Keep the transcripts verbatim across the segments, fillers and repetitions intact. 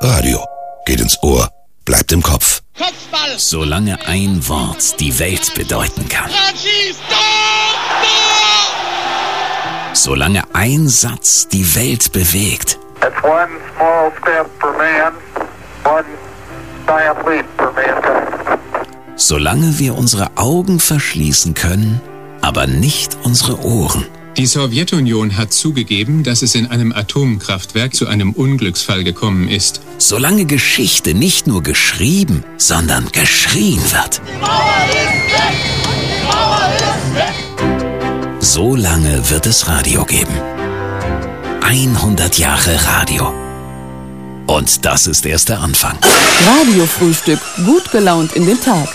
Radio geht ins Ohr, bleibt im Kopf. Kopfball! Solange ein Wort die Welt bedeuten kann. Solange ein Satz die Welt bewegt. It's one small step for man, one giant leap for mankind. Solange wir unsere Augen verschließen können, aber nicht unsere Ohren. Die Sowjetunion hat zugegeben, dass es in einem Atomkraftwerk zu einem Unglücksfall gekommen ist. Solange Geschichte nicht nur geschrieben, sondern geschrien wird. Die Mauer ist weg! Die Mauer ist weg! So lange wird es Radio geben. hundert Jahre Radio. Und das ist erst der Anfang. Radiofrühstück. Gut gelaunt in den Tag.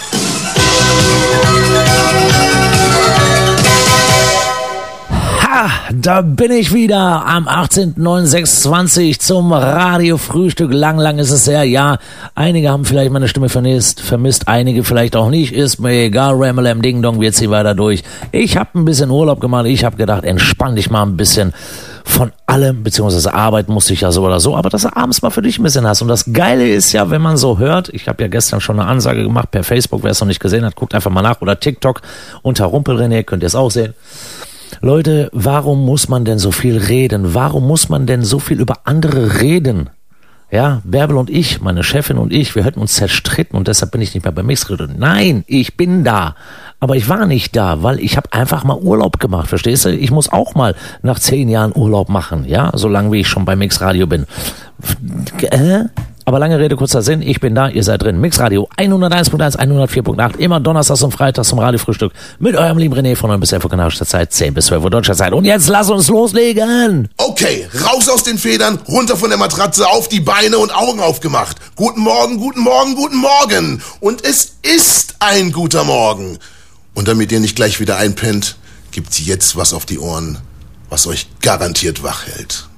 Ha, da bin ich wieder am achtzehnten neunten sechsundzwanzig zum Radiofrühstück. Lang, lang ist es her. Ja, einige haben vielleicht meine Stimme vermisst, vermisst, einige vielleicht auch nicht. Ist mir egal, Ramelam Ding Dong, wir ziehen weiter durch. Ich habe ein bisschen Urlaub gemacht. Ich habe gedacht, entspann dich mal ein bisschen von allem, beziehungsweise arbeiten musste ich ja so oder so, aber dass du abends mal für dich ein bisschen hast. Und das Geile ist ja, wenn man so hört, ich habe ja gestern schon eine Ansage gemacht per Facebook, wer es noch nicht gesehen hat, guckt einfach mal nach, oder TikTok unter Rumpelrené, könnt ihr es auch sehen. Leute, warum muss man denn so viel reden? Warum muss man denn so viel über andere reden? Ja, Bärbel und ich, meine Chefin und ich, wir hätten uns zerstritten und deshalb bin ich nicht mehr bei Mixradio. Nein, ich bin da. Aber ich war nicht da, weil ich habe einfach mal Urlaub gemacht, verstehst du? Ich muss auch mal nach zehn Jahren Urlaub machen, ja, solange wie ich schon bei Mixradio bin. Äh? Aber lange Rede, kurzer Sinn, ich bin da, ihr seid drin. Mixradio hunderteins Punkt eins, hundertvier Punkt acht, immer donnerstags und freitags zum Radiofrühstück mit eurem lieben René von neun bis elf Uhr kanadischer Zeit, zehn bis zwölf Uhr deutscher Zeit. Und jetzt lasst uns loslegen! Okay, raus aus den Federn, runter von der Matratze, auf die Beine und Augen aufgemacht. Guten Morgen, guten Morgen, guten Morgen. Und es ist ein guter Morgen. Und damit ihr nicht gleich wieder einpennt, gibt's jetzt was auf die Ohren, was euch garantiert wach hält.